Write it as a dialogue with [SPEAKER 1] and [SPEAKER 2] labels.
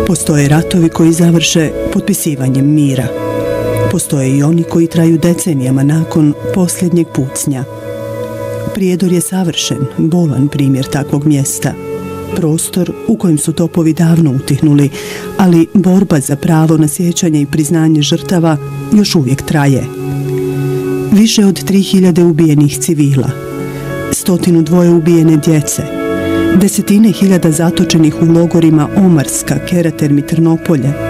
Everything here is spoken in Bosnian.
[SPEAKER 1] Postoje ratovi koji završe potpisivanjem mira. Postoje i oni koji traju decenijama nakon posljednjeg pucnja. Prijedor je savršen, bolan primjer takvog mjesta. Prostor u kojem su topovi davno utihnuli, ali borba za pravo na sjećanje i priznanje žrtava još uvijek traje. Više od 3000 ubijenih civila, 102 ubijene djece, desetine hiljada zatočenih u logorima Omarska, Keraterm i Trnopolje,